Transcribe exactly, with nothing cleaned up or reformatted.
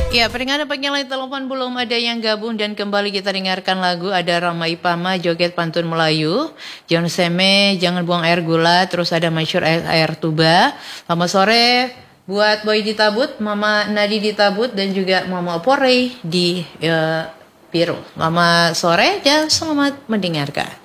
Ya, peringatan pagi line telepon belum ada yang gabung dan kembali kita dengarkan lagu ada Rama Ipama joget pantun Melayu, John Seme jangan buang air gula, terus ada Masyur air, air tuba. Selamat sore buat Boy di Tabut, Mama Nadi di Tabut dan juga Mama Porei di uh, Biru. Selamat sore dan selamat mendengarkan.